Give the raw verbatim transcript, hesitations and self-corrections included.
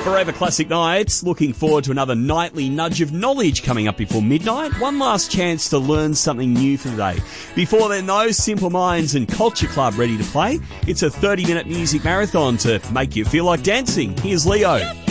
Forever Classic Nights, looking forward to another nightly nudge of knowledge coming up before midnight. One last chance to learn something new for the day. Before then though, Simple Minds and Culture Club ready to play. It's a thirty minute music marathon to make you feel like dancing. Here's Leo.